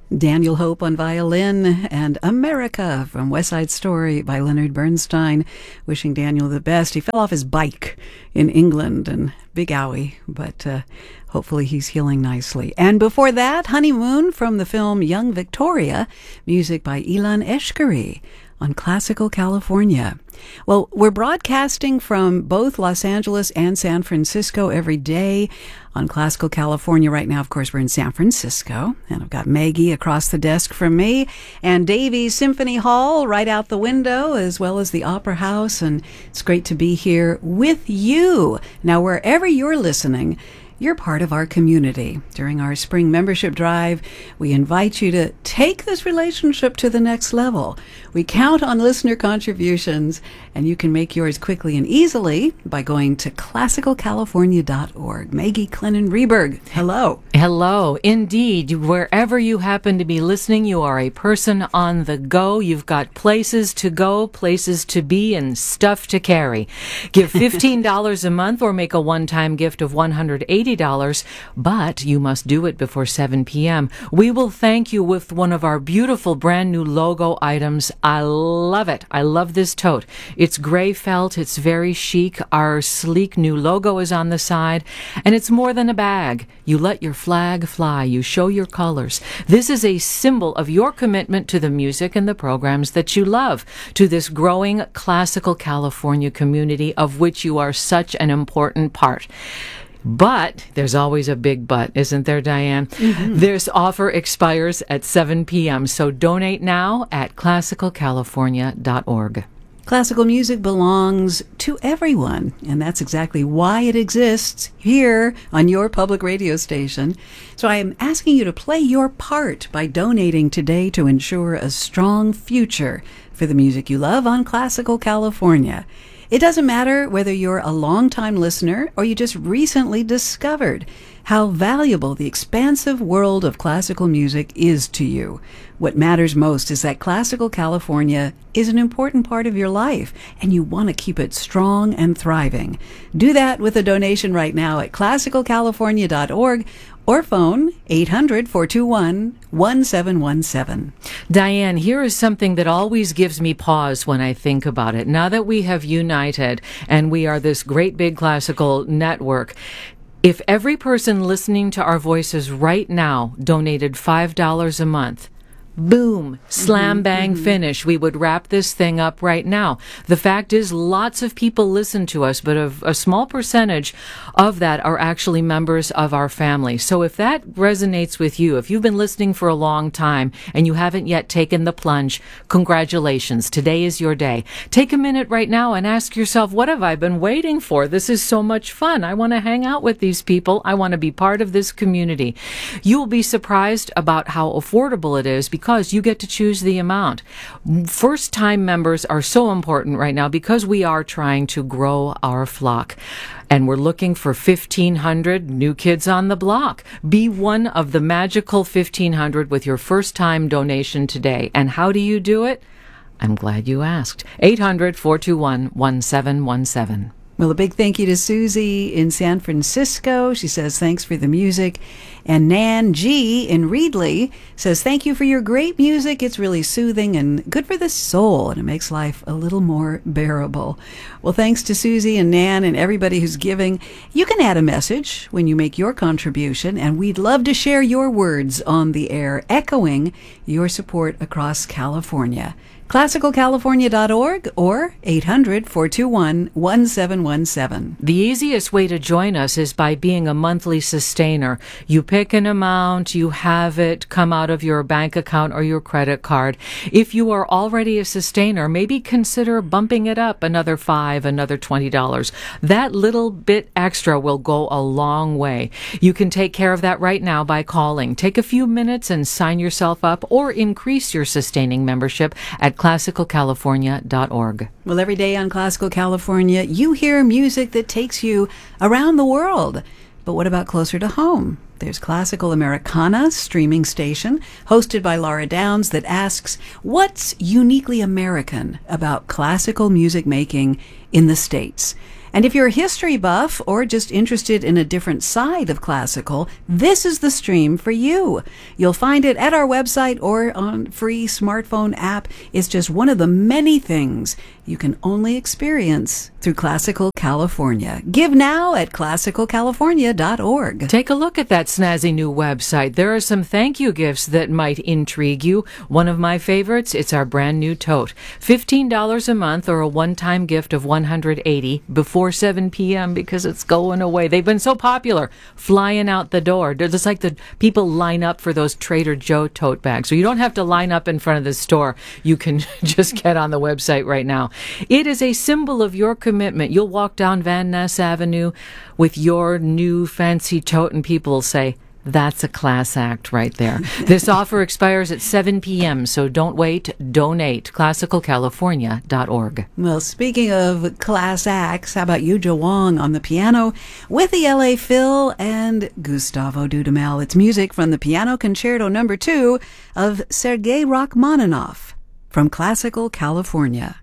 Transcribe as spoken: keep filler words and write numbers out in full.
Daniel Hope on violin, and America from West Side Story by Leonard Bernstein. Wishing Daniel the best. He fell off his bike in England, and big owie, but uh, hopefully he's healing nicely. And before that, Honeymoon from the film Young Victoria, music by Ilan Eshkeri on Classical California. Well, we're broadcasting from both Los Angeles and San Francisco every day. On Classical California right now, of course, we're in San Francisco, and I've got Maggie across the desk from me, and Davies Symphony Hall right out the window, as well as the Opera House, and it's great to be here with you. Now, wherever you're listening, you're part of our community. During our spring membership drive, we invite you to take this relationship to the next level. We count on listener contributions, and you can make yours quickly and easily by going to classical california dot org. Maggie Clennon-Reberg, hello. Hello. Indeed, wherever you happen to be listening, you are a person on the go. You've got places to go, places to be, and stuff to carry. Give fifteen dollars a month or make a one-time gift of one hundred eighty dollars, but you must do it before seven p.m. We will thank you with one of our beautiful brand new logo items. I love it. I love this tote. It's gray felt. It's very chic. Our sleek new logo is on the side, and it's more than a bag. You let your flag fly. You show your colors. This is a symbol of your commitment to the music and the programs that you love, to this growing Classical California community of which you are such an important part. But there's always a big but, isn't there, Diane? Mm-hmm. This offer expires at seven p.m., so donate now at classical california dot org. Classical music belongs to everyone, and that's exactly why it exists here on your public radio station. So I am asking you to play your part by donating today to ensure a strong future for the music you love on Classical California. It doesn't matter whether you're a long-time listener or you just recently discovered how valuable the expansive world of classical music is to you. What matters most is that Classical California is an important part of your life, and you want to keep it strong and thriving. Do that with a donation right now at classical california dot org or phone eight hundred, four two one, one seven one seven. Diane, here is something that always gives me pause when I think about it. Now that we have united and we are this great big classical network, if every person listening to our voices right now donated five dollars a month, boom, slam mm-hmm, bang mm-hmm. finish, we would wrap this thing up right now. The fact is, lots of people listen to us, but a, a small percentage of that are actually members of our family. So if that resonates with you, if you've been listening for a long time and you haven't yet taken the plunge, congratulations. Today is your day. Take a minute right now and ask yourself, what have I been waiting for? This is so much fun. I want to hang out with these people. I want to be part of this community. You will be surprised about how affordable it is because Because you get to choose the amount. First-time members are so important right now because we are trying to grow our flock. And we're looking for fifteen hundred new kids on the block. Be one of the magical fifteen hundred with your first-time donation today. And how do you do it? I'm glad you asked. eight hundred, four two one, one seven one seven. Well, a big thank you to Susie in San Francisco. She says, thanks for the music. And Nan G in Reedley says, thank you for your great music. It's really soothing and good for the soul, and it makes life a little more bearable. Well, thanks to Susie and Nan and everybody who's giving. You can add a message when you make your contribution, and we'd love to share your words on the air, echoing your support across California. classical california dot org or eight hundred, four two one, one seven one seven. The easiest way to join us is by being a monthly sustainer. You pick an amount, you have it come out of your bank account or your credit card. If you are already a sustainer, maybe consider bumping it up another five, another twenty dollars. That little bit extra will go a long way. You can take care of that right now by calling. Take a few minutes and sign yourself up or increase your sustaining membership at classical california dot org. Well, every day on Classical California, you hear music that takes you around the world. But what about closer to home? There's Classical Americana streaming station hosted by Laura Downs that asks, what's uniquely American about classical music making in the States? And if you're a history buff or just interested in a different side of classical, this is the stream for you. You'll find it at our website or on free smartphone app. It's just one of the many things you can only experience through Classical California. Give now at classical california dot org. Take a look at that snazzy new website. There are some thank you gifts that might intrigue you. One of my favorites, it's our brand new tote. fifteen dollars a month or a one-time gift of one hundred eighty dollars before seven p.m. because it's going away. They've been so popular, flying out the door. It's like the people line up for those Trader Joe tote bags. So you don't have to line up in front of the store. You can just get on the website right now. It is a symbol of your commitment. You'll walk down Van Ness Avenue with your new fancy tote and people will say, that's a class act right there. This offer expires at seven p.m., so don't wait. Donate. classical california dot org. Well, speaking of class acts, how about Yuja Wong on the piano with the L A Phil and Gustavo Dudamel. It's music from the Piano Concerto Number Two of Sergei Rachmaninoff from Classical California.